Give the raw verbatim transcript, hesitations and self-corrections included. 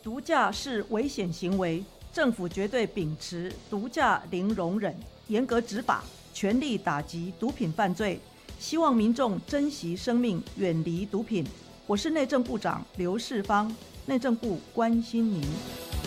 毒驾是危险行为，政府绝对秉持毒驾零容忍，严格执法，全力打击毒品犯罪。希望民众珍惜生命，远离毒品。我是内政部长刘世芳，内政部关心您。